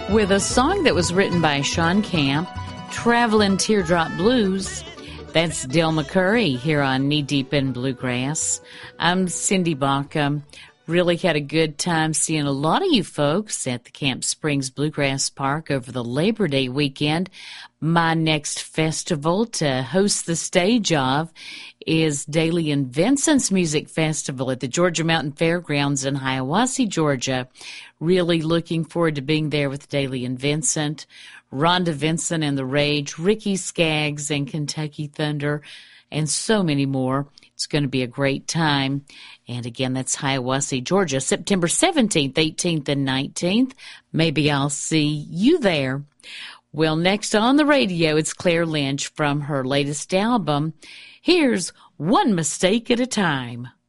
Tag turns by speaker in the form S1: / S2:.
S1: with a song that was written by Sean Camp, Travelin' Teardrop Blues. That's Del McCoury here on Knee Deep in Bluegrass. I'm Cindy Baca. Really had a good time seeing a lot of you folks at the Camp Springs Bluegrass Park over the Labor Day weekend. My next festival to host the stage of is Daly and Vincent's Music Festival at the Georgia Mountain Fairgrounds in Hiawassee, Georgia. Really looking forward to being there with Daly and Vincent, Rhonda Vincent and the Rage, Ricky Skaggs and Kentucky Thunder, and so many more. It's going to be a great time. And again, that's Hiawassee, Georgia, September 17th, 18th, and 19th. Maybe I'll see you there. Well, next on the radio, it's Claire Lynch from her latest album. Here's One Mistake at a Time.